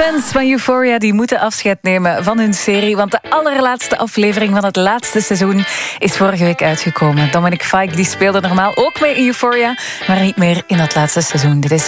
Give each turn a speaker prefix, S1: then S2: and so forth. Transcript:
S1: fans van Euphoria die moeten afscheid nemen van hun serie, want de allerlaatste aflevering van het laatste seizoen is vorige week uitgekomen. Dominic Fike die speelde normaal ook mee in Euphoria, maar niet meer in dat laatste seizoen. Dit is